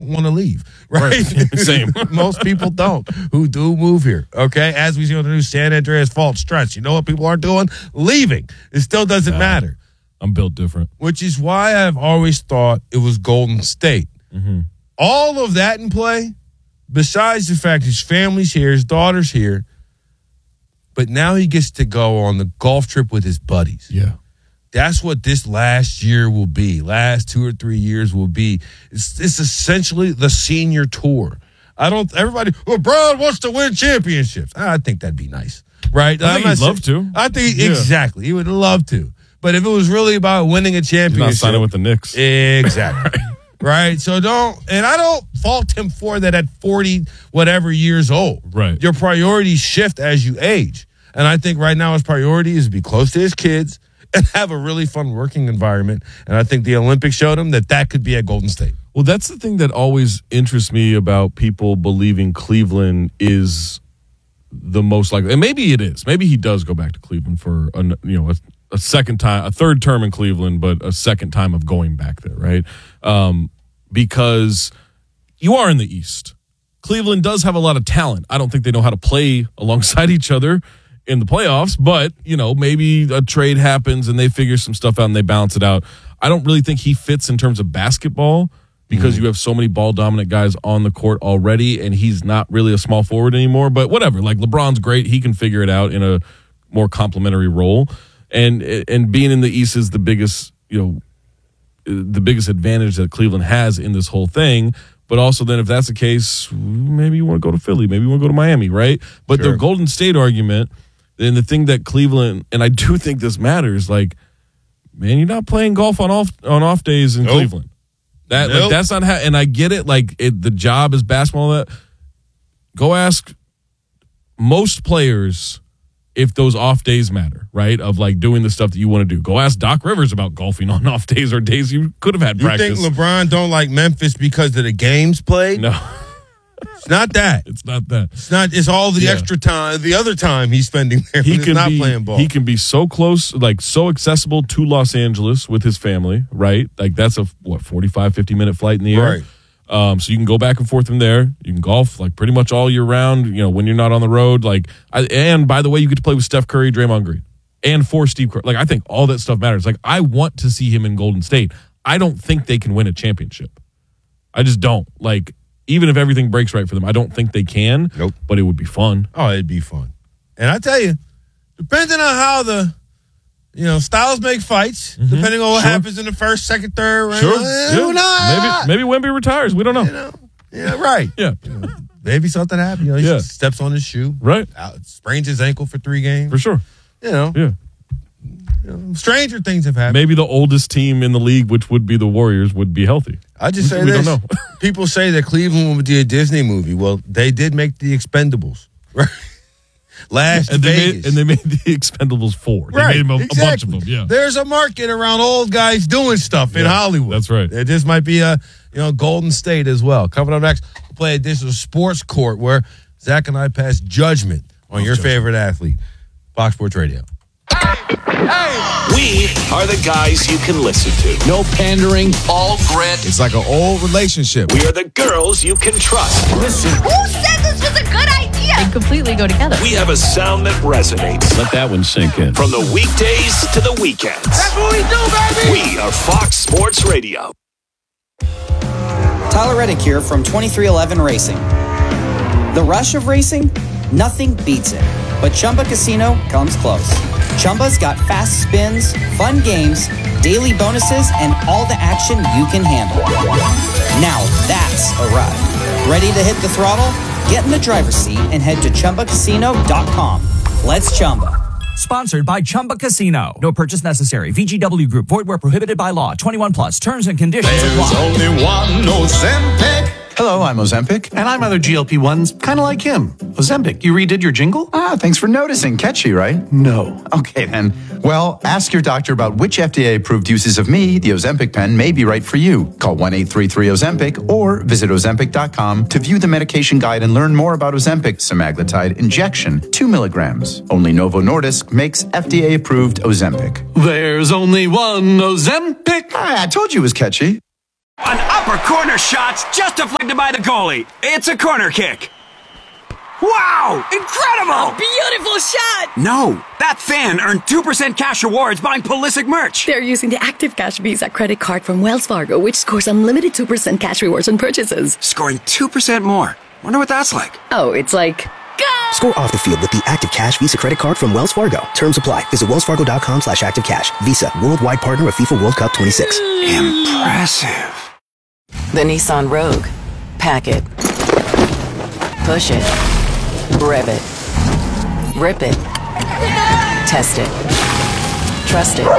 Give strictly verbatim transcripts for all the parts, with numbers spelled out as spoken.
want to leave, right? right. Same. Most people don't who do move here, okay? As we see on the new San Andreas Fault Stretch, you know what people aren't doing? Leaving. It still doesn't uh, matter. I'm built different. Which is why I've always thought it was Golden State. Mm-hmm. All of that in play, besides the fact his family's here, his daughter's here, but now he gets to go on the golf trip with his buddies. Yeah. That's what this last year will be. Last two or three years will be. It's, it's essentially the senior tour. I don't, everybody, LeBron wants to win championships. I think that'd be nice, right? I think I'm he'd love to. I think, yeah. exactly. He would love to. But if it was really about winning a championship. He's not signing with the Knicks. Exactly. Right? So don't, and I don't fault him for that at forty whatever years old. Right. Your priorities shift as you age. And I think right now his priority is to be close to his kids and have a really fun working environment. And I think the Olympics showed him that that could be at Golden State. Well, that's the thing that always interests me about people believing Cleveland is the most likely. And maybe it is. Maybe he does go back to Cleveland for a, you know, a, a second time, a third term in Cleveland, but a second time of going back there, right? Um, because you are in the East. Cleveland does have a lot of talent. I don't think they know how to play alongside each other in the playoffs, but, you know, maybe a trade happens and they figure some stuff out and they balance it out. I don't really think he fits in terms of basketball because mm-hmm. you have so many ball-dominant guys on the court already, and he's not really a small forward anymore, but whatever. Like, LeBron's great. He can figure it out in a more complementary role. And and being in the East is the biggest, you know, the biggest advantage that Cleveland has in this whole thing. But also then if that's the case, maybe you want to go to Philly. Maybe you want to go to Miami, right? But sure. The Golden State argument, and the thing that Cleveland, and I do think this matters, like, man, you're not playing golf on off on off days in nope. Cleveland. That nope. like that's not how, and I get it, like it, the job is basketball. That go ask most players if those off days matter, right? Of like doing the stuff that you want to do. Go ask Doc Rivers about golfing on off days or days you could have had you practice. You think LeBron don't like Memphis because of the games played? No. It's not that. It's not that. It's not. It's all the yeah. extra time, the other time he's spending there. He he's can not be, playing ball. He can be so close, like so accessible to Los Angeles with his family, right? Like that's a, what, forty-five, fifty minute flight in the air. Right. Um, so you can go back and forth from there. You can golf like pretty much all year round, you know, when you're not on the road. Like, I, and by the way, you get to play with Steph Curry, Draymond Green, and for Steve Kerr. Like, I think all that stuff matters. Like, I want to see him in Golden State. I don't think they can win a championship. I just don't. Like, even if everything breaks right for them, I don't think they can. Nope. But it would be fun. Oh, it'd be fun. And I tell you, depending on how the, you know, styles make fights, mm-hmm. depending on what sure. happens in the first, second, third round. Sure. Eh, Yeah. nah. Maybe maybe Wemby retires. We don't know. You know? Yeah, right. Yeah. You know, maybe something happened. You know, he Yeah. steps on his shoe. Right. Out, sprains his ankle for three games. For sure. You know. Yeah. You know, stranger things have happened. Maybe the oldest team in the league, which would be the Warriors, would be healthy. I just say we this. don't know. People say that Cleveland would be a Disney movie. Well, they did make the Expendables. Right. Last and they Vegas. Made, and they made the Expendables four. They right, made them a, exactly. a bunch of them, yeah. There's a market around old guys doing stuff yeah, in Hollywood. That's right. This might be a you know Golden State as well. Coming up next, we'll play a digital sports court where Zach and I pass judgment on oh, your judgment. favorite athlete. Fox Sports Radio. We are the guys you can listen to. No pandering, all grit. It's like an old relationship. We are the girls you can trust. Listen. Who said this was a good idea? They completely go together. We have a sound that resonates. Let that one sink in. From the weekdays to the weekends. That's what we do, baby. We are Fox Sports Radio. Tyler Reddick here from twenty-three eleven Racing. The rush of racing? Nothing beats it. But Chumba Casino comes close. Chumba's got fast spins, fun games, daily bonuses, and all the action you can handle. Now that's a ride. Ready to hit the throttle? Get in the driver's seat and head to Chumba Casino dot com. Let's Chumba. Sponsored by Chumba Casino. No purchase necessary. V G W Group. Void where prohibited by law. twenty-one plus. Terms and conditions apply. There's only one Ozempic. Hello, I'm Ozempic. And I'm other G L P ones, kind of like him. Ozempic, you redid your jingle? Ah, thanks for noticing. Catchy, right? No. Okay, then. Well, ask your doctor about which F D A-approved uses of me, the Ozempic pen, may be right for you. Call one eight three three Ozempic or visit Ozempic dot com to view the medication guide and learn more about Ozempic semaglutide injection, two milligrams. Only Novo Nordisk makes F D A-approved Ozempic. There's only one Ozempic. Ah, I told you it was catchy. An upper corner shot's just deflected by the goalie. It's a corner kick. Wow! Incredible! Beautiful shot! No, that fan earned two percent cash rewards buying Pulisic merch. They're using the Active Cash Visa credit card from Wells Fargo, which scores unlimited two percent cash rewards on purchases. Scoring two percent more. Wonder what that's like. Oh, it's like... Go! Score off the field with the Active Cash Visa credit card from Wells Fargo. Terms apply. Visit wellsfargo.com slash active cash. Visa, worldwide partner of FIFA World Cup twenty-six. Impressive. The Nissan Rogue. Pack it. Push it. Rev it. Rip it. Test it. Trust it.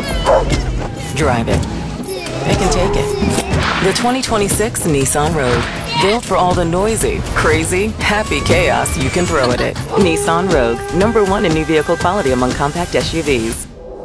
Drive it. Pick and take it. The twenty twenty-six Nissan Rogue. Built for all the noisy, crazy, happy chaos you can throw at it. Nissan Rogue. Number one in new vehicle quality among compact S U Vs.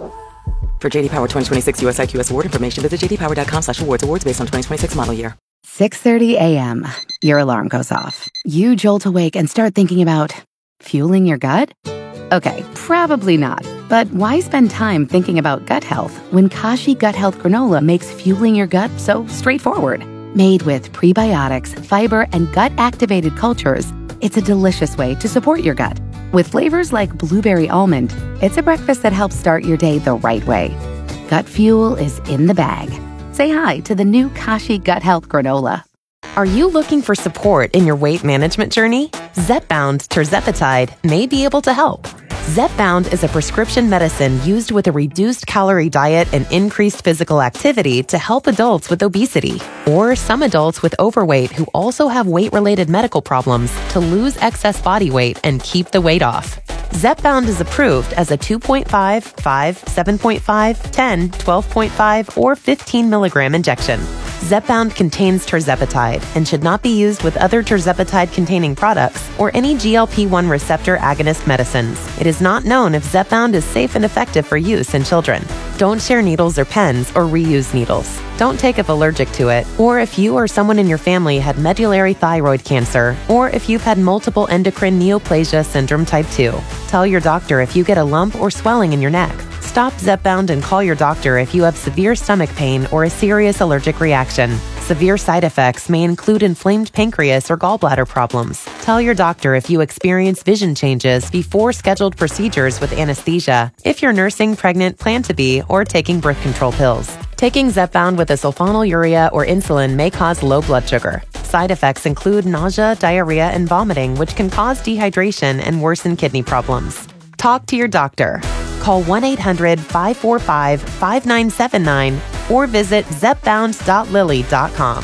For J D Power twenty twenty-six U S I Q S award information, visit jdpower.com slash awards. Awards based on twenty twenty-six model year. six thirty a.m. Your alarm goes off. You jolt awake and start thinking about fueling your gut? Okay, probably not. But why spend time thinking about gut health when Kashi Gut Health Granola makes fueling your gut so straightforward? Made with prebiotics, fiber, and gut-activated cultures, it's a delicious way to support your gut. With flavors like blueberry almond, it's a breakfast that helps start your day the right way. Gut fuel is in the bag. Say hi to the new Kashi Gut Health Granola. Are you looking for support in your weight management journey? Zepbound Tirzepatide may be able to help. Zepbound is a prescription medicine used with a reduced calorie diet and increased physical activity to help adults with obesity, or some adults with overweight who also have weight-related medical problems to lose excess body weight and keep the weight off. Zepbound is approved as a two point five, five, seven point five, ten, twelve point five, or fifteen milligram injection. Zepbound contains tirzepatide and should not be used with other tirzepatide-containing products or any G L P one receptor agonist medicines. It is not known if Zepbound is safe and effective for use in children. Don't share needles or pens or reuse needles. Don't take if allergic to it, or if you or someone in your family had medullary thyroid cancer, or if you've had multiple endocrine neoplasia syndrome type two. Tell your doctor if you get a lump or swelling in your neck. Stop Zepbound and call your doctor if you have severe stomach pain or a serious allergic reaction. Severe side effects may include inflamed pancreas or gallbladder problems. Tell your doctor if you experience vision changes before scheduled procedures with anesthesia, if you're nursing, pregnant, plan to be, or taking birth control pills. Taking Zepbound with a sulfonylurea or insulin may cause low blood sugar. Side effects include nausea, diarrhea, and vomiting, which can cause dehydration and worsen kidney problems. Talk to your doctor. Call one eight hundred, five four five, five nine seven nine or visit zepbound dot lilly dot com.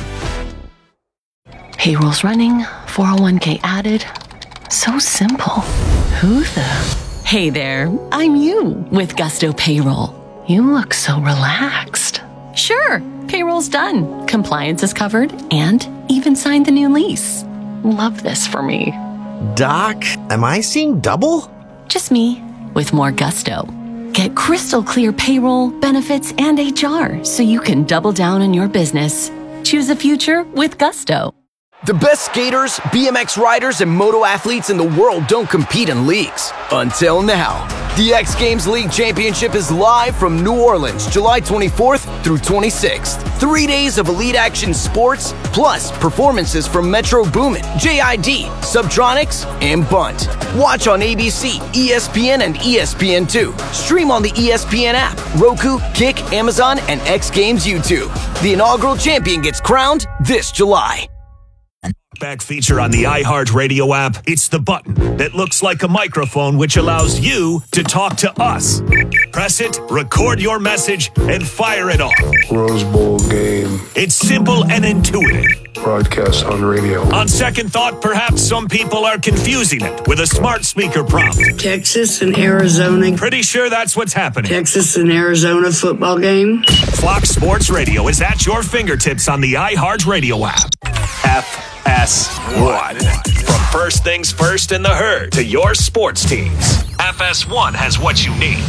Payroll's running, four oh one k added. So simple. Who the? Hey there, I'm you with Gusto Payroll. You look so relaxed. Sure, payroll's done. Compliance is covered and even signed the new lease. Love this for me. Doc, am I seeing double? Just me with more gusto. Get crystal clear payroll, benefits, and H R so you can double down on your business. Choose a future with Gusto. The best skaters, B M X riders, and moto athletes in the world don't compete in leagues. Until now. The X Games League Championship is live from New Orleans, July twenty-fourth through twenty-sixth. Three days of elite action sports, plus performances from Metro Boomin, J I D, Subtronics, and Bunt. Watch on A B C, E S P N, and E S P N two. Stream on the E S P N app, Roku, Kick, Amazon, and X Games YouTube. The inaugural champion gets crowned this July. Back feature on the iHeartRadio app. It's the button that looks like a microphone, which allows you to talk to us. Press it, record your message, and fire it off. Rose Bowl game. It's simple and intuitive. Broadcast on radio. On second thought, perhaps some people are confusing it with a smart speaker prompt. Texas and Arizona. Pretty sure that's what's happening. Texas and Arizona football game. Fox Sports Radio is at your fingertips on the iHeartRadio app. F S one. From first things first in the herd to your sports teams, F S one has what you need.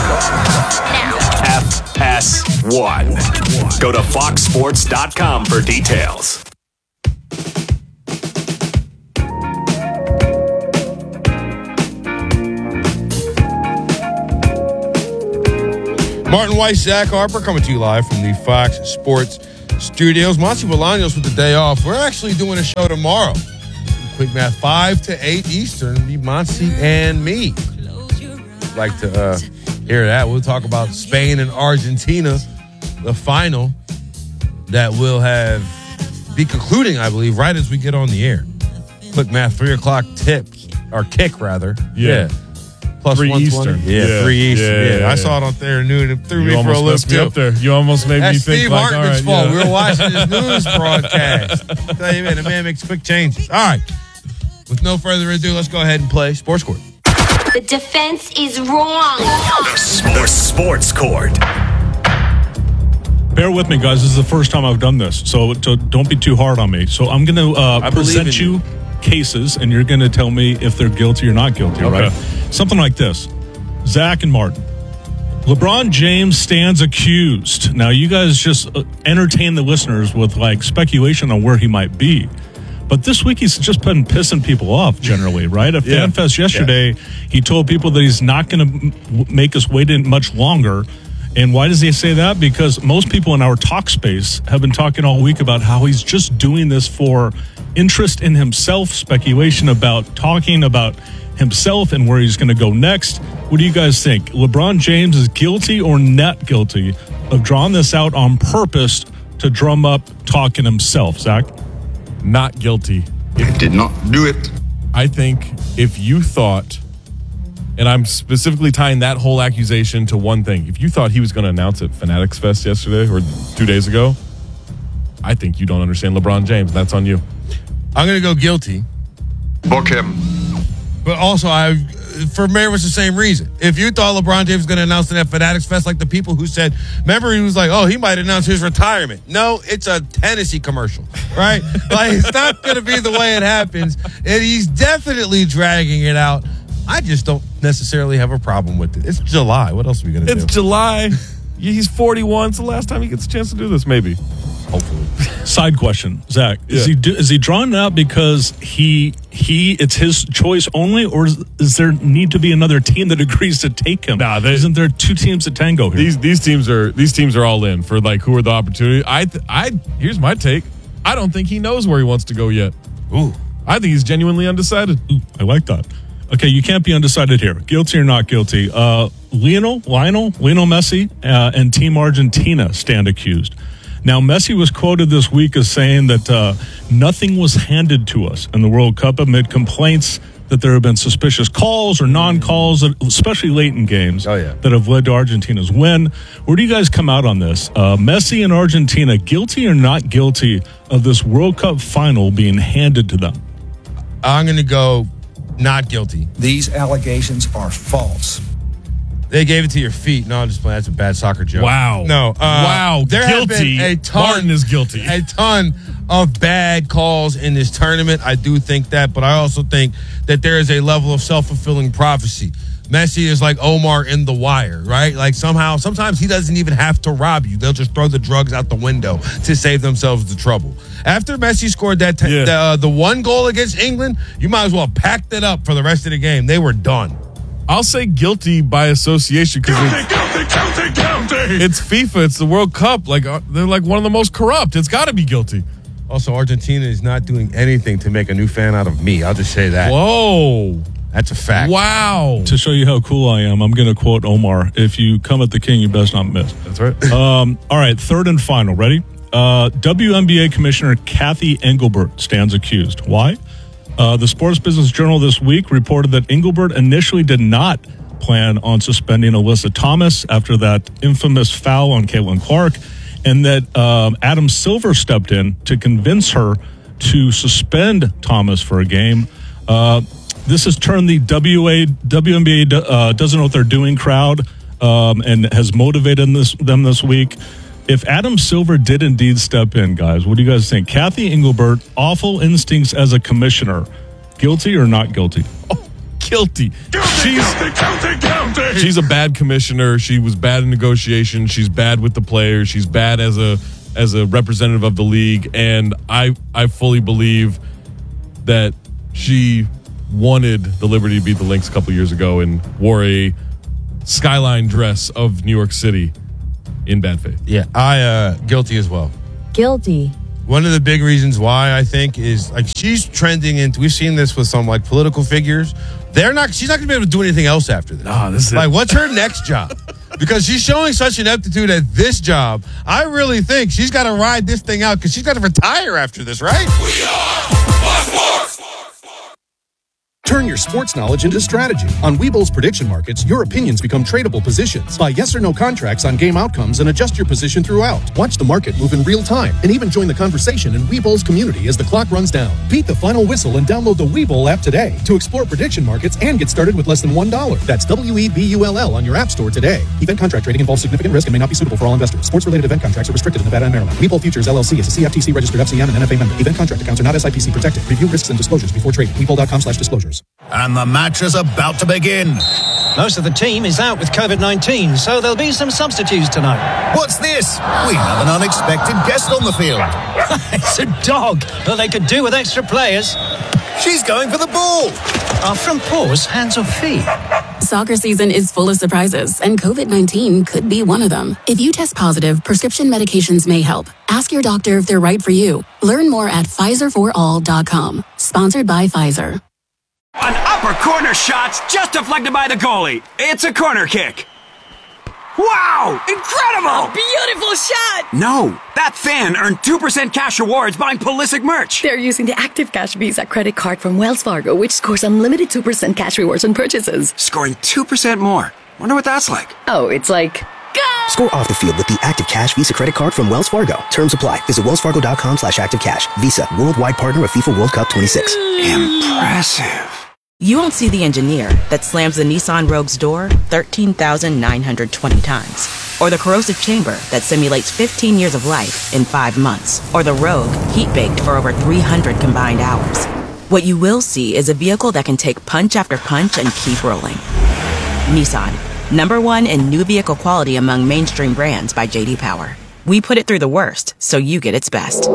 F S one. Go to fox sports dot com for details. Martin Weiss, Zach Harper coming to you live from the Fox Sports studios. Monty Bolaños with the day off. We're actually doing a show tomorrow. Quick math, five to eight Eastern. Be Monty and me. Like to uh, hear that. We'll talk about Spain and Argentina, the final that will have be concluding, I believe, right as we get on the air. Quick math, three o'clock tip, or kick rather. Yeah. yeah. Plus three Eastern. Yeah, yeah, three Eastern. Yeah, Yeah, yeah, I yeah. saw it on there and knew it threw You me for a almost loop messed me too. up there. You almost made That's me think Steve like, Hartman's all right, fault. yeah. We were watching his news broadcast. Tell you, man, the man makes quick changes. All right. With no further ado, let's go ahead and play Sports Court. The defense is wrong. The Sports Court. Bear with me, guys. This is the first time I've done this, so, so don't be too hard on me. So I'm going to uh, present you cases, and you're going to tell me if they're guilty or not guilty, Okay. right? Something like this. Zach and Martin. LeBron James stands accused. Now, you guys just uh, entertain the listeners with, like, speculation on where he might be. But this week, he's just been pissing people off generally, right? At Yeah. FanFest yesterday, yeah. he told people that he's not going to m- make us wait in much longer. And why does he say that? Because most people in our talk space have been talking all week about how he's just doing this for interest in himself, speculation about talking about himself and where he's going to go next. What do you guys think? LeBron James is guilty or not guilty of drawing this out on purpose to drum up talking himself? Zach? Not guilty. I did not do it. I think if you thought, and I'm specifically tying that whole accusation to one thing, if you thought he was going to announce at Fanatics Fest yesterday or two days ago, I think you don't understand LeBron James. That's on you. I'm going to go guilty. Book him. But also, I for very much the same reason. If you thought LeBron James was going to announce it at Fanatics Fest, like the people who said, remember he was like, oh, he might announce his retirement. No, it's a Tennessee commercial, right? Like, it's not going to be the way it happens. And he's definitely dragging it out. I just don't necessarily have a problem with it. It's July. What else are we going to do? It's July. He's forty-one. It's the last time he gets a chance to do this, maybe. Hopefully. Side question, Zach. Yeah. Is he do, is he drawing it out because he he it's his choice only, or is, is there need to be another team that agrees to take him? Nah, they, isn't there two teams that tango here? These these teams are these teams are all in for like who are the opportunity. I th- I here's my take. I don't think he knows where he wants to go yet. Ooh, I think he's genuinely undecided. Ooh, I like that. Okay, you can't be undecided here. Guilty or not guilty? Uh, Lionel, Lionel, Lionel Messi, uh, and Team Argentina stand accused. Now, Messi was quoted this week as saying that uh, nothing was handed to us in the World Cup amid complaints that there have been suspicious calls or non-calls, especially late in games, oh, yeah. that have led to Argentina's win. Where do you guys come out on this? Uh, Messi and Argentina, guilty or not guilty of this World Cup final being handed to them? I'm going to go not guilty. These allegations are false. They gave it to your feet. No, I'm just playing. That's a bad soccer joke. Wow. No. Uh, wow. There guilty. have been a ton, Martin is guilty. A ton of bad calls in this tournament. I do think that, but I also think that there is a level of self-fulfilling prophecy. Messi is like Omar in The Wire, right? Like somehow, sometimes he doesn't even have to rob you. They'll just throw the drugs out the window to save themselves the trouble. After Messi scored that t- Yeah. the, uh, the one goal against England, you might as well pack it up for the rest of the game. They were done. I'll say guilty by association because it's, it's FIFA. It's the World Cup. Like uh, they're like one of the most corrupt. It's got to be guilty. Also, Argentina is not doing anything to make a new fan out of me. I'll just say that. Whoa. That's a fact. Wow. To show you how cool I am, I'm going to quote Omar. If you come at the king, you best not miss. That's right. Um, all right, third and final. Ready? Uh, W N B A Commissioner Kathy Engelbert stands accused. Why? Uh, the Sports Business Journal this week reported that Engelbert initially did not plan on suspending Alyssa Thomas after that infamous foul on Caitlin Clark, and that um, Adam Silver stepped in to convince her to suspend Thomas for a game. Uh, this has turned the W A, W N B A uh, doesn't know what they're doing crowd um, and has motivated this, them this week. If Adam Silver did indeed step in, guys, what do you guys think? Kathy Engelbert, awful instincts as a commissioner, guilty or not guilty? Oh, guilty. She's guilty, guilty. She's a bad commissioner. She was bad in negotiation. She's bad with the players. She's bad as a as a representative of the league. And I I fully believe that she wanted the Liberty to beat the Lynx a couple years ago and wore a skyline dress of New York City in bad faith. Yeah, I uh, guilty as well. Guilty. One of the big reasons why I think is like she's trending into. We've seen this with some like political figures. They're not. She's not going to be able to do anything else after this. No, this is like it. what's her next job? Because she's showing such an aptitude at this job. I really think she's got to ride this thing out because she's got to retire after this, right? We are Sports. Turn your sports knowledge into strategy. On Webull's prediction markets, your opinions become tradable positions. Buy yes or no contracts on game outcomes and adjust your position throughout. Watch the market move in real time and even join the conversation in Webull's community as the clock runs down. Beat the final whistle and download the Webull app today to explore prediction markets and get started with less than one dollar. That's W E B U L L on your app store today. Event contract trading involves significant risk and may not be suitable for all investors. Sports-related event contracts are restricted in Nevada and Maryland. Webull Futures L L C is a C F T C registered F C M and N F A member. Event contract accounts are not S I P C protected. Review risks and disclosures before trading. Webull.com slash disclosures. And the match is about to begin. Most of the team is out with covid nineteen, so there'll be some substitutes tonight. What's this? We have an unexpected guest on the field. It's a dog, but they could do with extra players. She's going for the ball. Are front paws hands or feet? Soccer season is full of surprises, and covid nineteen could be one of them. If you test positive, prescription medications may help. Ask your doctor if they're right for you. Learn more at Pfizer for all dot com. Sponsored by Pfizer. An upper corner shot's just deflected by the goalie. It's a corner kick. Wow! Incredible! A beautiful shot! No, that fan earned two percent cash rewards buying Pulisic merch. They're using the Active Cash Visa credit card from Wells Fargo, which scores unlimited two percent cash rewards on purchases. Scoring two percent more. Wonder what that's like. Oh, it's like... Go! Score off the field with the Active Cash Visa credit card from Wells Fargo. Terms apply. Visit wellsfargo.com slash activecash. Visa, worldwide partner of FIFA World Cup twenty-six. Impressive. You won't see the engineer that slams the Nissan Rogue's door thirteen thousand nine hundred twenty times. Or the corrosive chamber that simulates fifteen years of life in five months. Or the Rogue heat-baked for over three hundred combined hours. What you will see is a vehicle that can take punch after punch and keep rolling. Nissan, number one in new vehicle quality among mainstream brands by J D Power. We put it through the worst, so you get its best.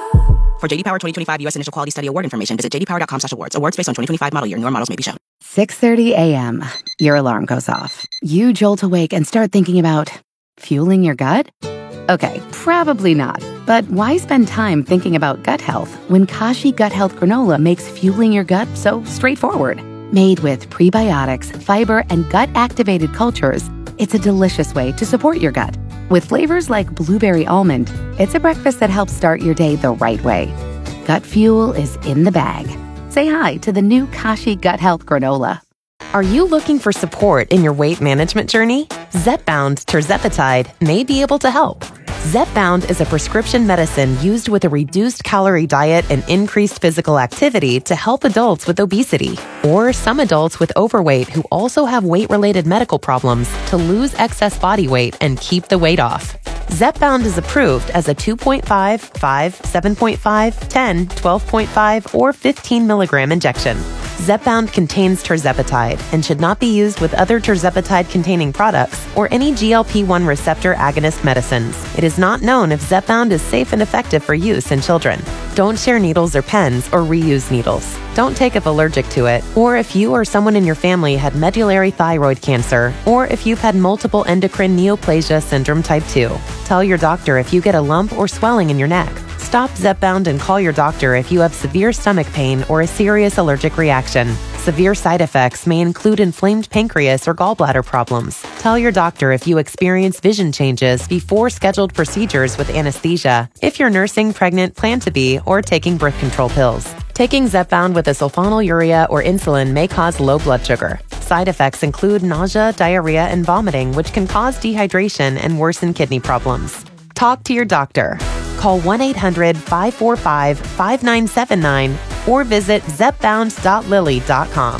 For J D Power twenty twenty-five U S Initial Quality Study Award information, visit j d power dot com slash awards. Awards based on twenty twenty-five model year. Newer models may be shown. six thirty a.m. Your alarm goes off. You jolt awake and start thinking about fueling your gut? Okay, probably not. But why spend time thinking about gut health when Kashi Gut Health Granola makes fueling your gut so straightforward? Made with prebiotics, fiber, and gut-activated cultures, it's a delicious way to support your gut. With flavors like blueberry almond, it's a breakfast that helps start your day the right way. Gut fuel is in the bag. Say hi to the new Kashi Gut Health Granola. Are you looking for support in your weight management journey? Zepbound Tirzepatide may be able to help. Zepbound is a prescription medicine used with a reduced calorie diet and increased physical activity to help adults with obesity or some adults with overweight who also have weight-related medical problems to lose excess body weight and keep the weight off. Zepbound is approved as a two point five, five, seven point five, ten, twelve point five, or fifteen milligram injection. Zepbound contains tirzepatide and should not be used with other tirzepatide-containing products or any G L P one receptor agonist medicines. It is not known if Zepbound is safe and effective for use in children. Don't share needles or pens or reuse needles. Don't take if allergic to it, or if you or someone in your family had medullary thyroid cancer, or if you've had multiple endocrine neoplasia syndrome type two. Tell your doctor if you get a lump or swelling in your neck. Stop Zepbound and call your doctor if you have severe stomach pain or a serious allergic reaction. Severe side effects may include inflamed pancreas or gallbladder problems. Tell your doctor if you experience vision changes before scheduled procedures with anesthesia, if you're nursing, pregnant, plan to be, or taking birth control pills. Taking Zepbound with a sulfonylurea or insulin may cause low blood sugar. Side effects include nausea, diarrhea, and vomiting, which can cause dehydration and worsen kidney problems. Talk to your doctor. Call one eight hundred, five four five, five nine seven nine or visit zepbound dot lilly dot com.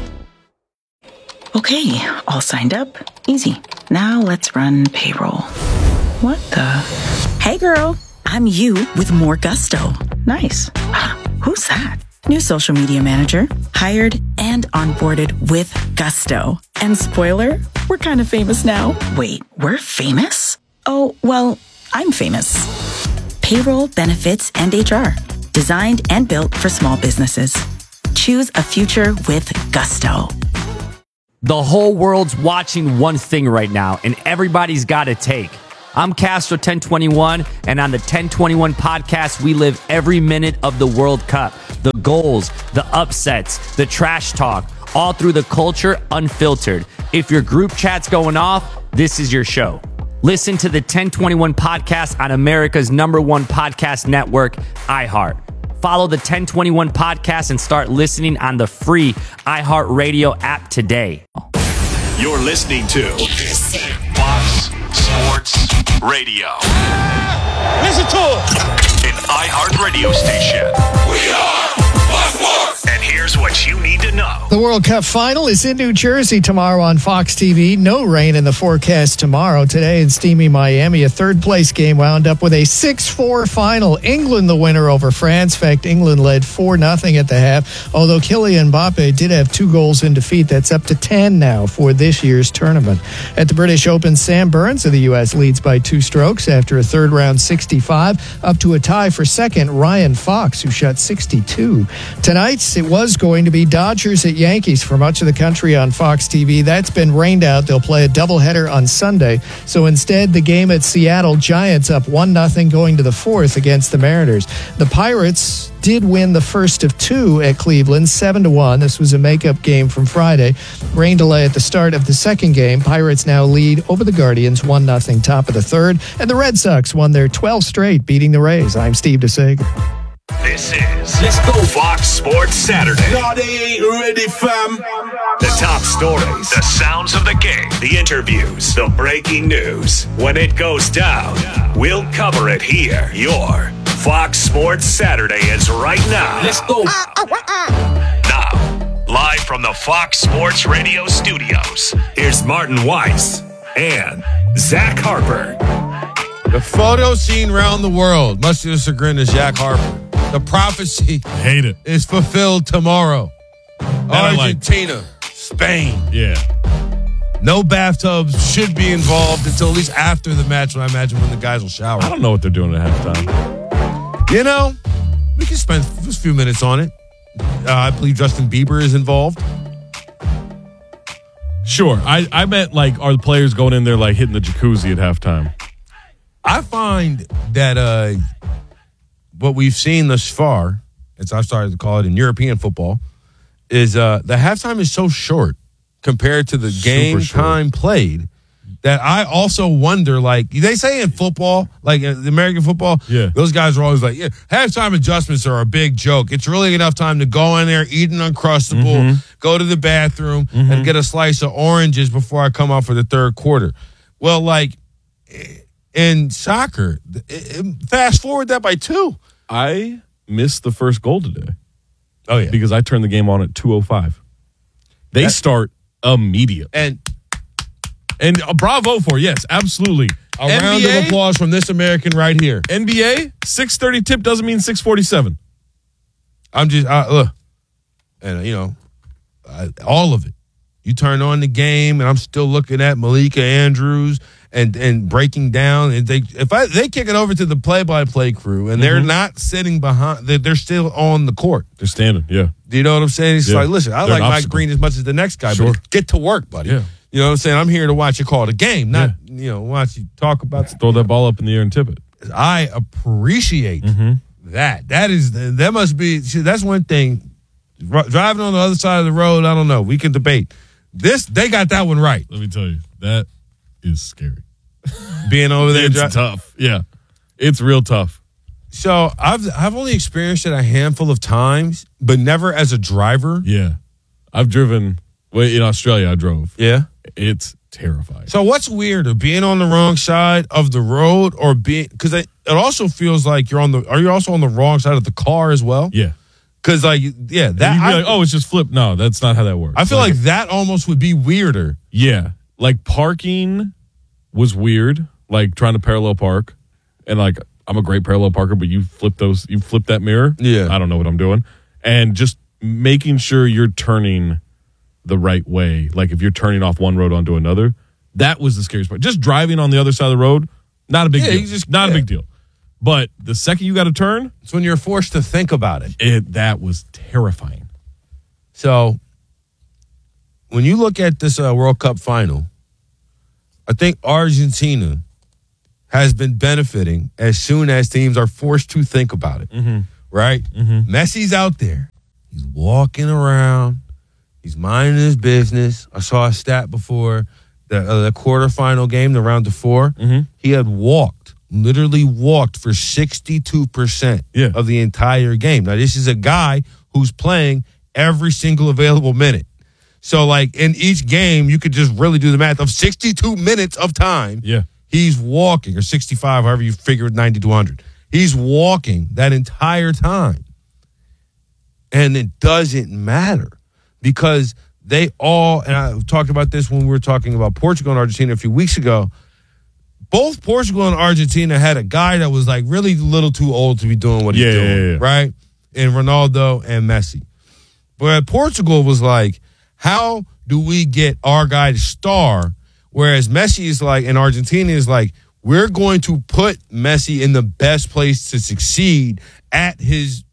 Okay, all signed up. Easy. Now let's run payroll. What the? Hey girl, I'm you with more gusto. Nice. Who's that? New social media manager, hired and onboarded with gusto. And spoiler, we're kind of famous now. Wait, we're famous? Oh, well, I'm famous. Payroll, benefits, and H R. Designed and built for small businesses. Choose a future with gusto. The whole world's watching one thing right now, and everybody's got a take. I'm Castro ten twenty-one, and on the ten twenty-one podcast, we live every minute of the World Cup. The goals, the upsets, the trash talk, all through the culture, unfiltered. If your group chat's going off, this is your show. Listen to the ten twenty-one podcast on America's number one podcast network, iHeart. Follow the ten twenty-one podcast and start listening on the free iHeartRadio app today. You're listening to Fox Sports Radio. Listen to it. An iHeart radio station. We are Fox Sports. And here's what you need to know. The World Cup final is in New Jersey tomorrow on Fox T V. No rain in the forecast tomorrow. Today in steamy Miami, a third-place game wound up with a six four final. England the winner over France. In fact, England led four nothing at the half, although Kylian Mbappe did have two goals in defeat. That's up to ten now for this year's tournament. At the British Open, Sam Burns of the U S leads by two strokes after a third-round sixty-five, up to a tie for second, Ryan Fox, who shot sixty-two. Tonight, it was going to be Dodgers at Yankees for much of the country on Fox T V. That's been rained out. They'll play a doubleheader on Sunday. So instead, the game at Seattle, Giants up one nothing going to the fourth against the Mariners. The Pirates did win the first of two at Cleveland, seven to one. This was a makeup game from Friday. Rain delay at the start of the second game. Pirates now lead over the Guardians, one nothing, top of the third. And the Red Sox won their twelfth straight, beating the Rays. I'm Steve DeSager. This is Let's Go Fox Sports Saturday. No, they ain't ready, fam. The top stories, the sounds of the game, the interviews, the breaking news. When it goes down, we'll cover it here. Your Fox Sports Saturday is right now. Let's go. Now, live from the Fox Sports Radio studios, here's Martin Weiss and Zach Harper. The photo seen around the world, much to the chagrin of Zach Harper. The prophecy I hate it. is fulfilled tomorrow. I Argentina, like Spain. Yeah. No bathtubs should be involved until at least after the match, when I imagine when the guys will shower. I don't know what they're doing at halftime. You know, we can spend a few minutes on it. Uh, I believe Justin Bieber is involved. Sure. I, I meant, like, are the players going in there, like, hitting the jacuzzi at halftime? I find that uh, what we've seen thus far, as I've started to call it in European football, is uh, the halftime is so short compared to the game time played that I also wonder, like, they say in football, like in American football, yeah. those guys are always like, yeah, halftime adjustments are a big joke. It's really enough time to go in there, eat an Uncrustable, Mm-hmm. go to the bathroom, Mm-hmm. and get a slice of oranges before I come out for the third quarter. Well, like, in soccer, it, it, fast forward that by two. I missed the first goal today. Oh, yeah. Because I turned the game on at two oh five. They that, start immediately. And and uh, bravo for, yes, absolutely. A N B A, round of applause from this American right here. N B A, six thirty tip doesn't mean six forty-seven. I'm just, uh, look, and, you know, I, all of it. You turn on the game, and I'm still looking at Malika Andrews and and breaking down. And they if I they kick it over to the play-by-play crew, and they're mm-hmm. not sitting behind, they're, they're still on the court. They're standing, yeah. Do you know what I'm saying? It's yeah. like, listen, I they're like Mike Green as much as the next guy, sure. but get to work, buddy. Yeah. You know what I'm saying? I'm here to watch you call the game, not yeah. you know watch you talk about. Let's throw that ball up in the air and tip it. I appreciate mm-hmm. that. That is that must be that's one thing. Driving on the other side of the road, I don't know. We can debate. This they got that one right. Let me tell you, that is scary. Being over there, it's dri- tough. Yeah, it's real tough. So I've I've only experienced it a handful of times, but never as a driver. Yeah, I've driven. Well, in Australia, I drove. Yeah, it's terrifying. So what's weirder, being on the wrong side of the road, or being because it, it also feels like you're on the. Are you also on the wrong side of the car as well? Yeah. Because, like, yeah, that. You'd be I, like, oh, it's just flipped. No, that's not how that works. I feel like, like that almost would be weirder. Yeah. Like, parking was weird, like trying to parallel park. And, like, I'm a great parallel parker, but you flip those, you flip that mirror. Yeah. I don't know what I'm doing. And just making sure you're turning the right way. Like, if you're turning off one road onto another, that was the scariest part. Just driving on the other side of the road, not a big yeah, deal. You just, not yeah. a big deal. But the second you got to turn, it's when you're forced to think about it. it. That was terrifying. So, when you look at this uh, World Cup final, I think Argentina has been benefiting as soon as teams are forced to think about it, mm-hmm. right? Mm-hmm. Messi's out there. He's walking around. He's minding his business. I saw a stat before the, uh, the quarterfinal game, the round of four. Mm-hmm. He had walked, literally walked for sixty-two percent yeah. of the entire game. Now, this is a guy who's playing every single available minute. So, like, in each game, you could just really do the math of sixty-two minutes of time. Yeah. He's walking, or sixty-five, however you figure it, ninety to one hundred. He's walking that entire time. And it doesn't matter because they all, and I talked about this when we were talking about Portugal and Argentina a few weeks ago, both Portugal and Argentina had a guy that was like really a little too old to be doing what he's yeah, doing, yeah, yeah. right? And Ronaldo and Messi. But Portugal was like, how do we get our guy to star? Whereas Messi is like, and Argentina is like, we're going to put Messi in the best place to succeed at his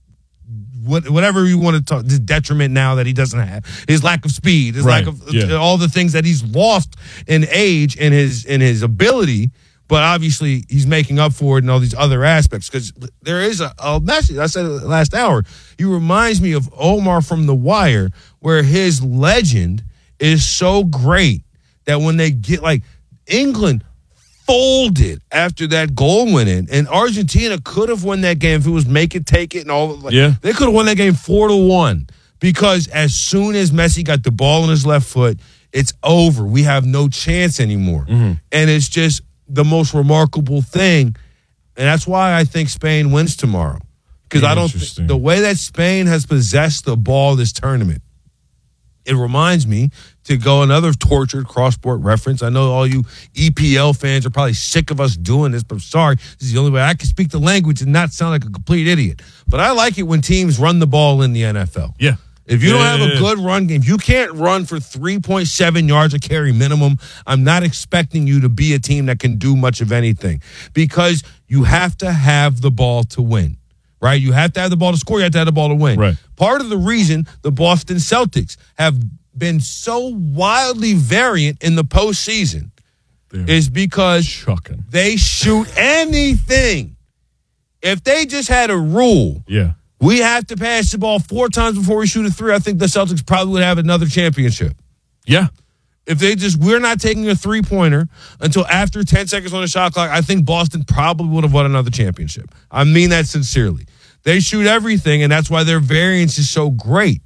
whatever you want to talk, this detriment now that he doesn't have, his lack of speed, his right. lack of yeah. all the things that he's lost in age and his in his ability, but obviously he's making up for it in all these other aspects because there is a, a message. I said it last hour. He reminds me of Omar from The Wire, where his legend is so great that when they get like England folded after that goal went in, and Argentina could have won that game if it was make it, take it, and all. Like, yeah, they could have won that game four to one because as soon as Messi got the ball in his left foot, it's over. We have no chance anymore, mm-hmm. and it's just the most remarkable thing, and that's why I think Spain wins tomorrow because I don't th- the way that Spain has possessed the ball this tournament. It reminds me to go another tortured cross-sport reference. I know all you E P L fans are probably sick of us doing this, but I'm sorry. This is the only way I can speak the language and not sound like a complete idiot. But I like it when teams run the ball in the N F L. Yeah. If you yeah, don't have yeah, a yeah. good run game, if you can't run for three point seven yards a carry minimum, I'm not expecting you to be a team that can do much of anything because you have to have the ball to win. Right? You have to have the ball to score. You have to have the ball to win. Right. Part of the reason the Boston Celtics have been so wildly variant in the postseason They're is because chucking. they shoot anything. If they just had a rule, yeah, we have to pass the ball four times before we shoot a three, I think the Celtics probably would have another championship. Yeah. If they just, we're not taking a three-pointer until after ten seconds on the shot clock, I think Boston probably would have won another championship. I mean that sincerely. They shoot everything, and that's why their variance is so great.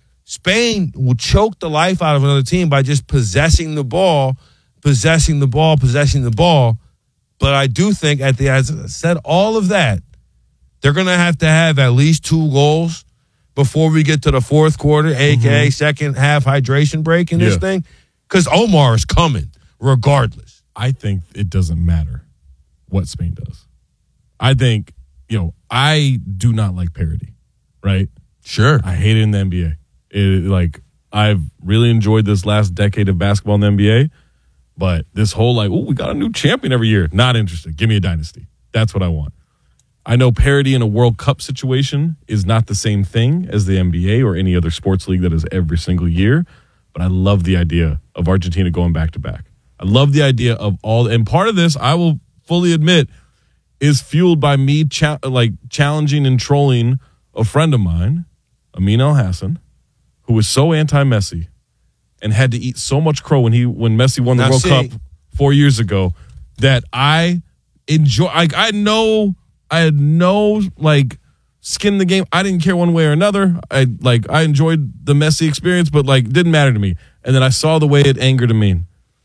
Spain will choke the life out of another team by just possessing the ball, possessing the ball, possessing the ball. But I do think, at the as I said, all of that, they're going to have to have at least two goals before we get to the fourth quarter, a k a. Mm-hmm. second half hydration break in this yeah. thing. Because Omar is coming regardless. I think it doesn't matter what Spain does. I think, you know, I do not like parity, right? Sure. I hate it in the N B A. It, like, I've really enjoyed this last decade of basketball in the N B A, but this whole, like, oh, we got a new champion every year. Not interested. Give me a dynasty. That's what I want. I know parity in a World Cup situation is not the same thing as the N B A or any other sports league that is every single year, but I love the idea of Argentina going back to back. I love the idea of all, and part of this, I will fully admit, is fueled by me cha- like challenging and trolling a friend of mine, Amin El Hassan, who was so anti-Messi and had to eat so much crow when he when Messi won the now World see, Cup four years ago that I enjoy. Like I know I had no like skin in the game. I didn't care one way or another. I like I enjoyed the Messi experience, but like didn't matter to me. And then I saw the way it angered Amin,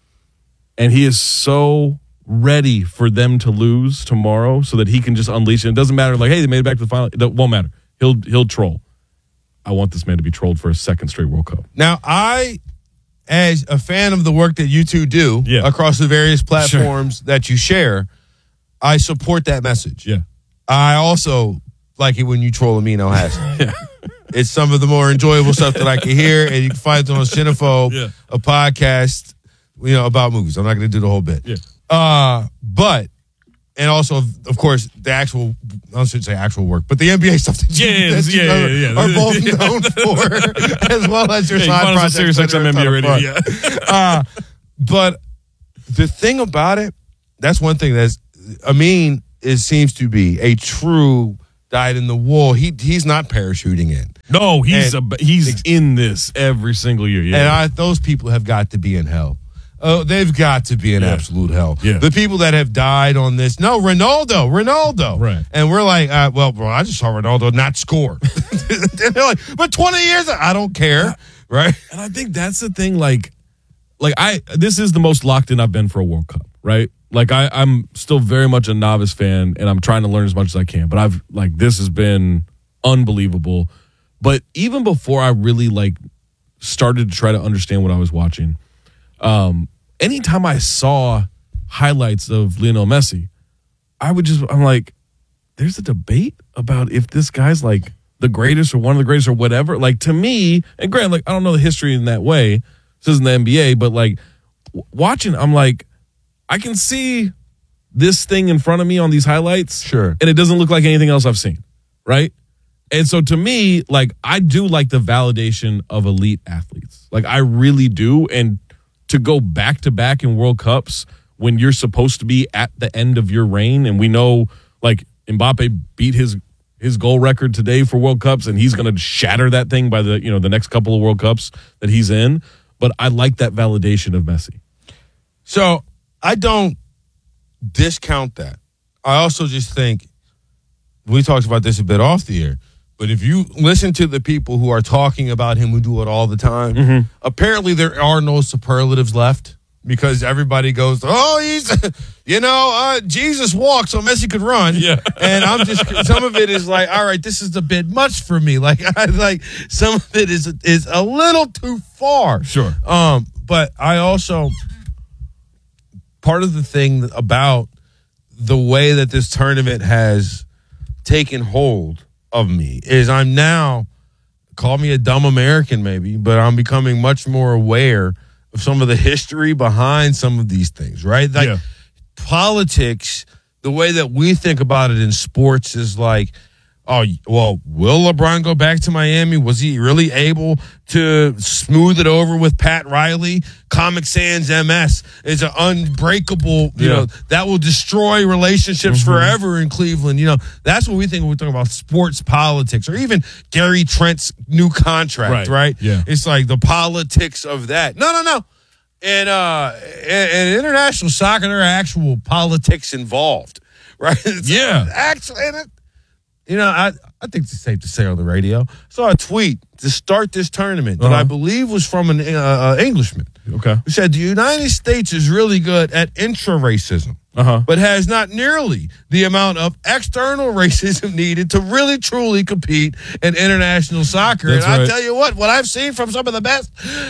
and he is so ready for them to lose tomorrow so that he can just unleash it. It doesn't matter. Like, hey, they made it back to the final. It won't matter. He'll he'll troll. I want this man to be trolled for a second straight World Cup. Now, I, as a fan of the work that you two do yeah. across the various platforms sure. that you share, I support that message. Yeah. I also like it when you troll Amin El Hassan. yeah. It's some of the more enjoyable stuff that I can hear, and you can find it on Cinephobe, yeah. a podcast, you know, about movies. I'm not going to do the whole bit. Yeah. Uh, but, and also, of course, the actual, I shouldn't say actual work, but the N B A stuff that you, yeah, that you yeah, know, yeah, yeah. are both known for, as well as your yeah, side you projects. Sirius X M N B A radio, yeah. uh, but the thing about it that's one thing that's Amin is seems to be a true dyed in the wool. He he's not parachuting in. No, he's and, a, he's in this every single year. Yeah. And I, those people have got to be in hell. Oh, they've got to be in yeah. absolute hell. Yeah. The people that have died on this. No, Ronaldo, Ronaldo. Right. And we're like, uh, well, bro, I just saw Ronaldo not score. And they're like, but twenty years, I don't care. Right. And I think that's the thing. Like, like I, this is the most locked in I've been for a World Cup. Right. Like I, I'm still very much a novice fan, and I'm trying to learn as much as I can. But I've like this has been unbelievable. But even before I really like started to try to understand what I was watching, um, anytime I saw highlights of Lionel Messi, I would just I'm like, there's a debate about if this guy's like the greatest or one of the greatest or whatever. Like to me, and granted, like I don't know the history in that way. This isn't the N B A, but like w- watching, I'm like, I can see this thing in front of me on these highlights. Sure. And it doesn't look like anything else I've seen. Right. And so to me, like, I do like the validation of elite athletes. Like, I really do. And to go back to back in World Cups when you're supposed to be at the end of your reign, and we know, like, Mbappe beat his his goal record today for World Cups, and he's going to shatter that thing by the, you know, the next couple of World Cups that he's in. But I like that validation of Messi. So I don't discount that. I also just think, we talked about this a bit off the air, but if you listen to the people who are talking about him, who do it all the time, mm-hmm. apparently there are no superlatives left because everybody goes, oh, he's, you know, uh, Jesus walked so Messi could run. Yeah. And I'm just, some of it is like, all right, this is a bit much for me. Like, I like some of it is, is a little too far. Sure. Um, but I also, part of the thing about the way that this tournament has taken hold of me is I'm now, call me a dumb American maybe, but I'm becoming much more aware of some of the history behind some of these things, right? Like yeah. politics, the way that we think about it in sports is like, oh, well, will LeBron go back to Miami? Was he really able to smooth it over with Pat Riley? Comic Sans M S is an unbreakable, you Yeah. know, that will destroy relationships Mm-hmm. forever in Cleveland. You know, that's what we think when we're talking about sports politics, or even Gary Trent's new contract, right? Right. Yeah. It's like the politics of that. No, no, no. And, uh, in, in international soccer, there are actual politics involved, right? It's Yeah. Actually, and it, you know, I, I think it's safe to say on the radio, I saw a tweet to start this tournament that Uh-huh. I believe was from an uh, uh, Englishman Okay. who said the United States is really good at intra-racism, Uh-huh. but has not nearly the amount of external racism needed to really, truly compete in international soccer. That's and I right. tell you what, what I've seen from some of the best,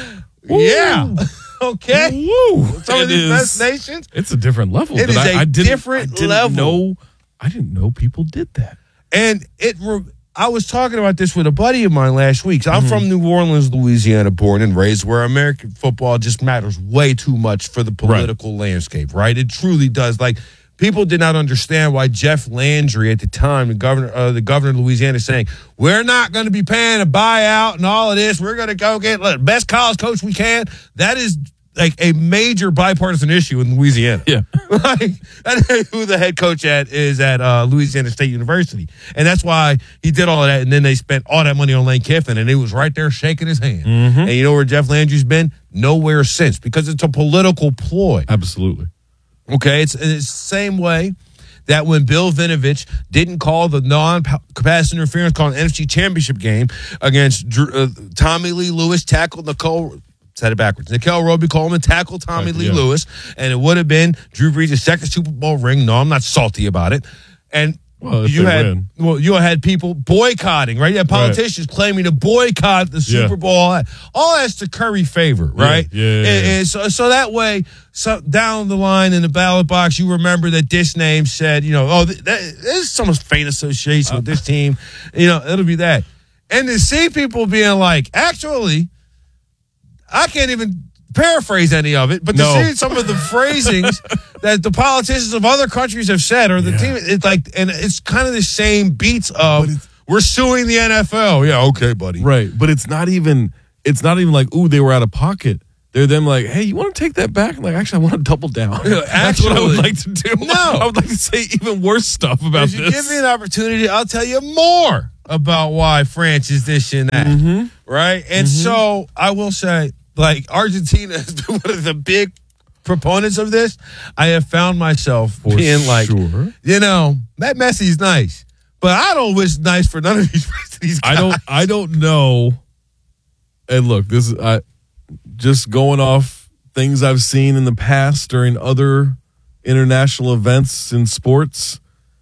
yeah, okay, Woo. some It of these is- best nations. It's a different level. It that is I, a I didn't, different I didn't level. Know, I didn't know people did that. And it, re- I was talking about this with a buddy of mine last week. So I'm Mm-hmm. from New Orleans, Louisiana, born and raised, where American football just matters way too much for the political landscape, right? It truly does. Like, people did not understand why Jeff Landry at the time, the governor, uh, the governor of Louisiana, is saying, we're not going to be paying a buyout and all of this. We're going to go get the best college coach we can. That is like a major bipartisan issue in Louisiana. Yeah. Like, that's who the head coach at is at uh, Louisiana State University. And that's why he did all of that. And then they spent all that money on Lane Kiffin, and he was right there shaking his hand. Mm-hmm. And you know where Jeff Landry's been? Nowhere since, because it's a political ploy. Absolutely. Okay? It's, it's the same way that when Bill Vinovich didn't call the non-pass interference call an N F C Championship game against Drew, uh, Tommy Lee Lewis, tackled Nicole... Said it backwards. Nicole Roby Coleman tackled Tommy Right, Lee yeah. Lewis, and it would have been Drew Brees' second Super Bowl ring. No, I'm not salty about it. And Well, if you they had win. well, you had people boycotting, right? You had politicians claiming to boycott the Super Yeah. Bowl. All that's to curry favor, right? Yeah, yeah, yeah, And, yeah. and so, so that way, so down the line in the ballot box, you remember that this name said, you know, oh, th- that, there's some faint association with this team. You know, it'll be that. And to see people being like, actually, I can't even paraphrase any of it, but to No. see some of the phrasings that the politicians of other countries have said, or the Yeah. team, it's like, and it's kind of the same beats of we're suing the N F L. Yeah, okay, buddy. Right. But it's not even it's not even like, ooh, they were out of pocket. They're them like, hey, you want to take that back? I'm like, actually, I want to double down. You know, That's what I would actually, like to do. no. I would like to say even worse stuff about If you this. give me an opportunity, I'll tell you more about why France is this and that. Mhm. Right? And Mhm. so I will say, like, Argentina has been one of the big proponents of this. I have found myself For being like, sure. you know, that Messi's nice, but I don't wish nice for none of these, these guys. I don't. I don't know. And look, this is I just going off things I've seen in the past during other international events in sports.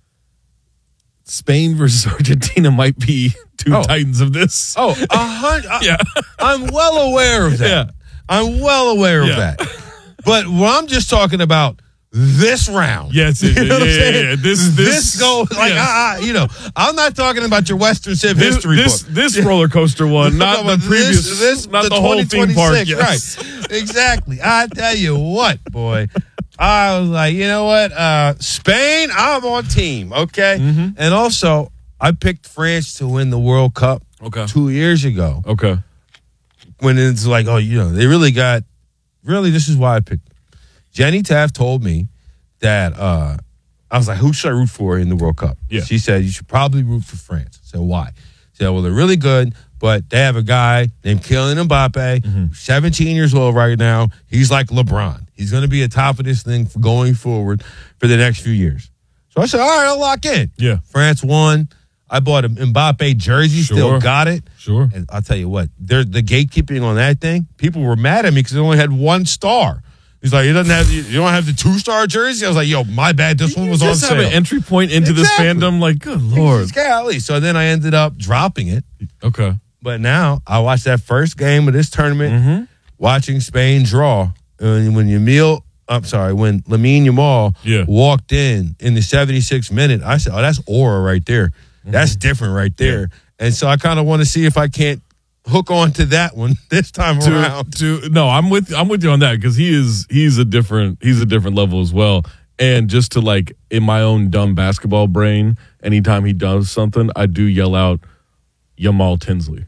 Spain versus Argentina might be two Oh. titans of this. Oh, a hundred. Yeah. I'm well aware of that. Yeah. I'm well aware Yeah. of that. But well, I'm just talking about this round. Yes, You yeah, know what I'm yeah, saying? yeah, yeah. This- this- go like yeah. I, I, you know. I'm not talking about your Western Civ This history this, book. this roller coaster one, not the This- previous, this, not the, the, whole theme park. Yes. Right? Exactly. I tell you what, boy. I was like, you know what? Uh, Spain, I'm on team. Okay, Mm-hmm. and also I picked France to win the World Cup. Okay. Two years ago. Okay. When it's like, oh, you know, they really got. Really, this is why I picked. Jenny Taft told me that uh, I was like, who should I root for in the World Cup? Yeah. She said, you should probably root for France. I said, why? She said, well, they're really good, but they have a guy named Kylian Mbappe, Mm-hmm. seventeen years old right now. He's like LeBron. He's going to be at top of this thing for going forward for the next few years. So I said, all right, I'll lock in. Yeah. France won. I bought a Mbappe jersey, Sure. still got it. Sure. And I'll tell you what, there's the gatekeeping on that thing. People were mad at me because it only had one star. He's like, you doesn't have, you don't have the two star jersey. I was like, yo, my bad. This one was You on just sale. have an entry point into Exactly. this fandom. Like, good Lord. Golly. So then I ended up dropping it. Okay. But now I watched that first game of this tournament, Mm-hmm. watching Spain draw. And when Yamil, I'm sorry, when Lamine Yamal Yeah. walked in in the seventy-sixth minute, I said, oh, that's aura right there. That's different right there. And so I kind of want to see if I can't hook on to that one this time to, around. to no, I'm with I'm with you on that because he is he's a different he's a different level as well. And just to like in my own dumb basketball brain, anytime he does something, I do yell out Yamal Tinsley.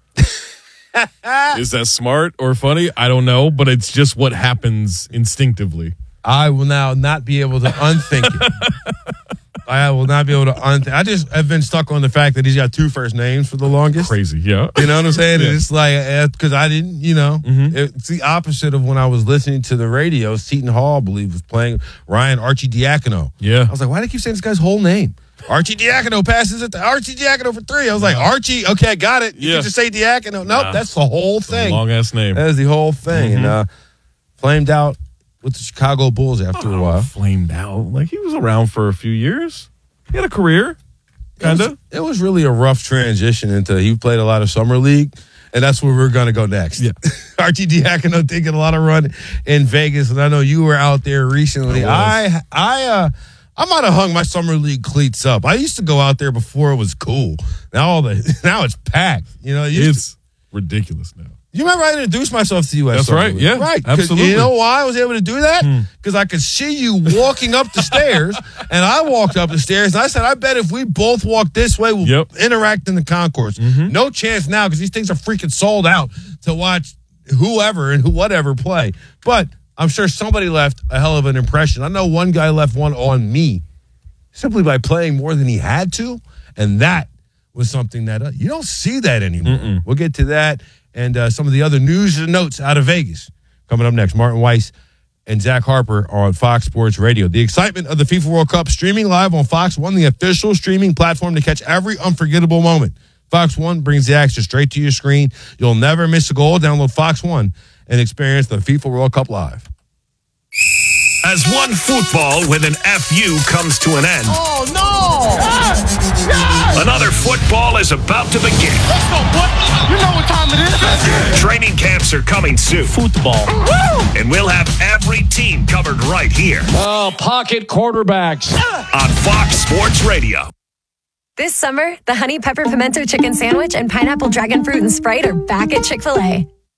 Is that smart or funny? I don't know, but it's just what happens instinctively. I will now not be able to unthink it. I will not be able to unthink. I just have been stuck on the fact that he's got two first names for the longest. Crazy, yeah. You know what I'm saying? Yeah. And it's like, because I didn't, you know, Mhm. it's the opposite of when I was listening to the radio. Seton Hall, I believe, was playing Ryan Archie Diacono. Yeah. I was like, why do they keep saying this guy's whole name? Archie Diacono passes it to Archie Diacono for three. I was like, Archie, okay, got it. You Yeah. can just say Diacono. Nope, Nah. that's the whole thing. Long ass name. That is the whole thing. And Mhm. uh, flamed out with the Chicago Bulls after a while. Flamed out. Like he was around for a few years. He had a career. Kind It of. was, it was really a rough transition into he played a lot of summer league, and that's where we're going to go next. Yeah. Archie Diacono did get a lot of run in Vegas, and I know you were out there recently. I I uh I might have hung my summer league cleats up. I used to go out there before it was cool. Now all the now it's packed. You know, it used It's ridiculous now. You remember I introduced myself to you at That's Summer right, League? yeah, Right. 'Cause absolutely. You know why I was able to do that? Because I could see you walking up the stairs, and I walked up the stairs, and I said, I bet if we both walk this way, we'll Yep. interact in the concourse. No chance now because these things are freaking sold out to watch whoever and who whatever play. But I'm sure somebody left a hell of an impression. I know one guy left one on me simply by playing more than he had to, and that was something that uh, you don't see that anymore. Mm-mm. We'll get to that and uh, some of the other news and notes out of Vegas coming up next. Martin Weiss and Zach Harper on Fox Sports Radio. The excitement of the FIFA World Cup streaming live on Fox One, the official streaming platform to catch every unforgettable moment. Fox One brings the action straight to your screen. You'll never miss a goal. Download Fox One and experience the FIFA World Cup live. As one football with an F U comes to an end, Oh, no! Yes! Yes! another football is about to begin. Let's go, boy! You know what time it is. Training camps are coming soon. Football. And we'll have every team covered right here Oh, pocket quarterbacks. on Fox Sports Radio. This summer, the Honey Pepper Pimento Chicken Sandwich and Pineapple Dragon Fruit and Sprite are back at Chick-fil-A. Grr,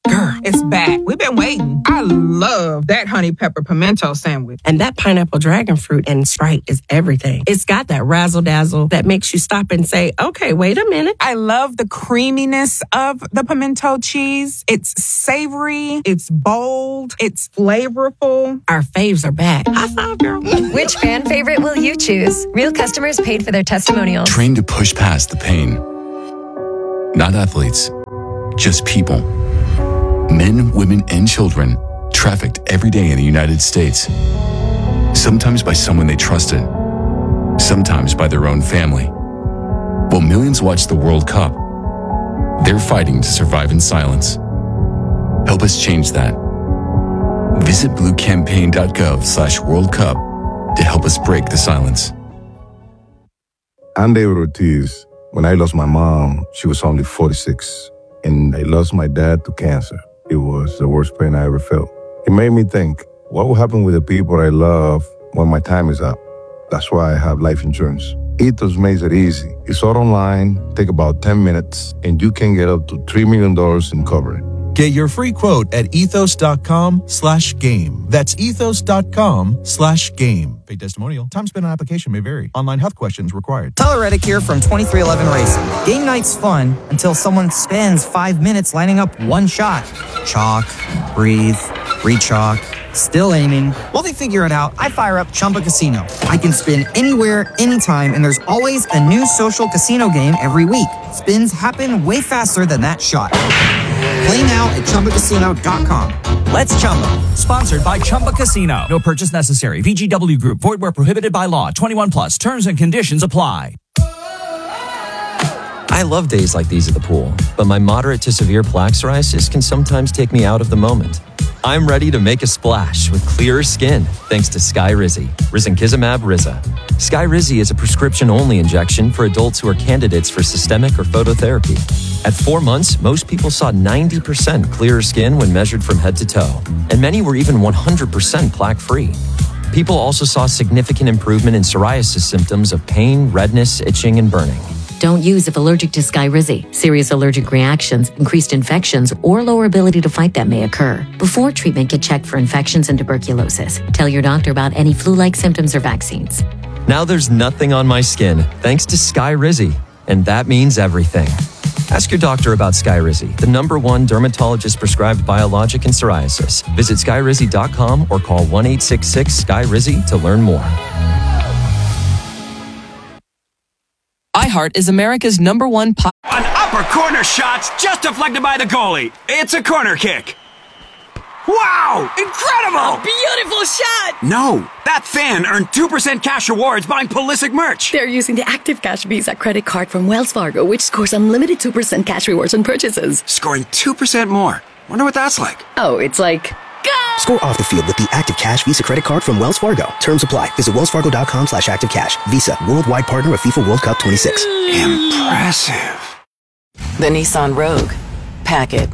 It's back. We've been waiting. I love that honey pepper pimento sandwich. And that pineapple dragon fruit and Sprite is everything. It's got that razzle dazzle that makes you stop and say, okay, wait a minute. I love the creaminess of the pimento cheese. It's savory. It's bold. It's flavorful. Our faves are back. High five, girl. Which fan favorite will you choose? Real customers paid for their testimonials. Trained to push past the pain. Not athletes, just people. Men, women, and children trafficked every day in the United States. Sometimes by someone they trusted, sometimes by their own family. While millions watch the World Cup, they're fighting to survive in silence. Help us change that. Visit bluecampaign.gov slash World Cup to help us break the silence. I'm David Ortiz. When I lost my mom, she was only forty-six. And I lost my dad to cancer. It was the worst pain I ever felt. It made me think, what will happen with the people I love when my time is up? That's why I have life insurance. Ethos makes it easy. It's all online, take about ten minutes, and you can get up to three million dollars in coverage. Get your free quote at ethos.com slash game. That's ethos.com slash game. Paid testimonial. Time spent on application may vary. Online health questions required. Tyler Reddick here from twenty-three eleven Racing. Game night's fun until someone spends five minutes lining up one shot. Chalk, breathe, re-chalk, still aiming. While they figure it out, I fire up Chumba Casino. I can spin anywhere, anytime, and there's always a new social casino game every week. Spins happen way faster than that shot. Play now at Chumba Casino dot com. Let's Chumba. Sponsored by Chumba Casino. No purchase necessary. V G W Group. Void where prohibited by law. twenty-one plus. Terms and conditions apply. I love days like these at the pool, but my moderate to severe plaque psoriasis can sometimes take me out of the moment. I'm ready to make a splash with clearer skin thanks to Skyrizi, risankizumab Riza. Skyrizi is a prescription-only injection for adults who are candidates for systemic or phototherapy. At four months, most people saw ninety percent clearer skin when measured from head to toe, and many were even one hundred percent plaque-free. People also saw significant improvement in psoriasis symptoms of pain, redness, itching, and burning. Don't use if allergic to Skyrizi. Serious allergic reactions, increased infections, or lower ability to fight them may occur. Before treatment, get checked for infections and tuberculosis. Tell your doctor about any flu-like symptoms or vaccines. Now there's nothing on my skin thanks to Skyrizi, and that means everything. Ask your doctor about Skyrizi, the number one dermatologist-prescribed biologic in psoriasis. Visit skyrizi dot com or call one eight six six Skyrizi to learn more. iHeart is America's number one pop. An upper corner shot's just deflected by the goalie. It's a corner kick. Wow! Incredible! A beautiful shot! No, that fan earned two percent cash rewards buying Pulisic merch. They're using the Active Cash Visa credit card from Wells Fargo, which scores unlimited two percent cash rewards on purchases. Scoring two percent more. Wonder what that's like. Oh, it's like... Score off the field with the Active Cash Visa credit card from Wells Fargo. Terms apply. Visit wellsfargo.com slash active cash. Visa, worldwide partner of FIFA World Cup twenty-six. Impressive. The Nissan Rogue. Pack it.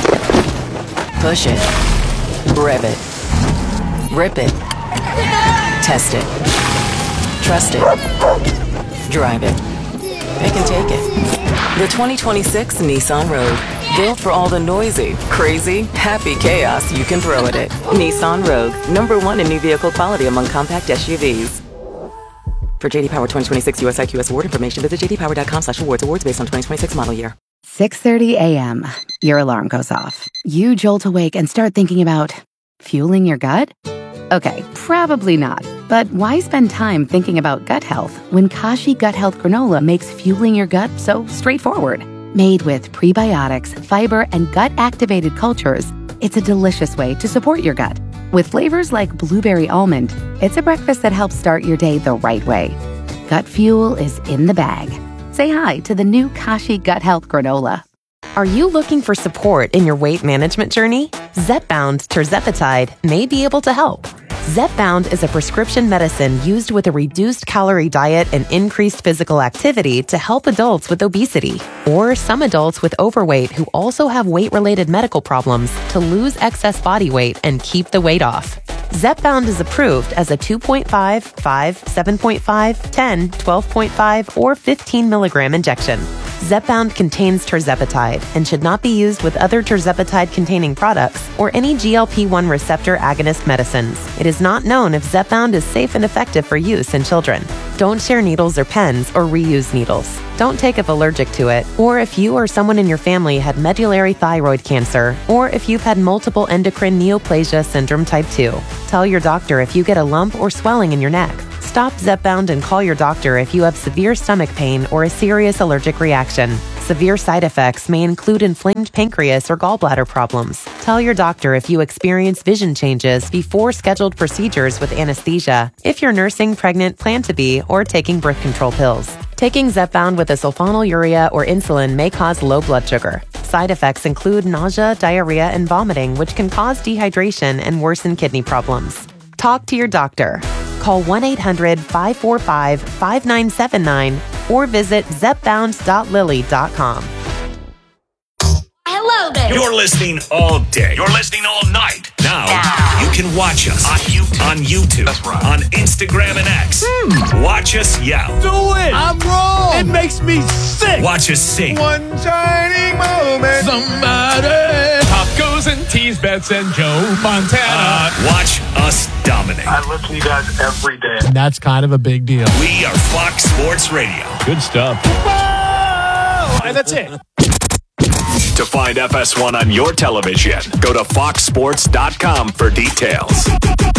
Push it. Rev it. Rip it. Test it. Trust it. Drive it. Pick and take it. The twenty twenty-six Nissan Rogue. Built for all the noisy, crazy, happy chaos you can throw at it. Nissan Rogue. Number one in new vehicle quality among compact S U Vs. For J D Power twenty twenty-six U S I Q S award information, visit jdpower.com slash awards. Awards based on twenty twenty-six model year. six thirty a.m. Your alarm goes off. You jolt awake and start thinking about fueling your gut? Okay, probably not. But why spend time thinking about gut health when Kashi Gut Health Granola makes fueling your gut so straightforward? Made with prebiotics, fiber, and gut-activated cultures, it's a delicious way to support your gut. With flavors like blueberry almond, it's a breakfast that helps start your day the right way. Gut fuel is in the bag. Say hi to the new Kashi Gut Health Granola. Are you looking for support in your weight management journey? Zepbound tirzepatide may be able to help. Zepbound is a prescription medicine used with a reduced calorie diet and increased physical activity to help adults with obesity or some adults with overweight who also have weight-related medical problems to lose excess body weight and keep the weight off. Zepbound is approved as a two point five, five, seven point five, ten, twelve point five, or fifteen milligram injection. Zepbound contains tirzepatide and should not be used with other tirzepatide-containing products or any G L P one receptor agonist medicines. It is not known if Zepbound is safe and effective for use in children. Don't share needles or pens or reuse needles. Don't take if allergic to it, or if you or someone in your family had medullary thyroid cancer, or if you've had multiple endocrine neoplasia syndrome type two. Tell your doctor if you get a lump or swelling in your neck. Stop Zepbound and call your doctor if you have severe stomach pain or a serious allergic reaction. Severe side effects may include inflamed pancreas or gallbladder problems. Tell your doctor if you experience vision changes before scheduled procedures with anesthesia, if you're nursing, pregnant, plan to be, or taking birth control pills. Taking Zepbound with a sulfonylurea or insulin may cause low blood sugar. Side effects include nausea, diarrhea, and vomiting, which can cause dehydration and worsen kidney problems. Talk to your doctor. Call one eight hundred five four five five nine seven nine or visit zepbound dot lilly dot com. Hello there. You're listening all day. You're listening all night. Now, now. you can watch us on YouTube, on, YouTube, That's right. on Instagram and X. Hmm. Watch us yell. Do it. I'm wrong. It makes me sick. Watch us sing. One shining moment. Somebody. Tacos and teas, Bets and Joe Montana. Uh, watch us dominate. I listen to you guys every day. That's kind of a big deal. We are Fox Sports Radio. Good stuff. Whoa! And that's it. To find F S one on your television, go to fox sports dot com for details.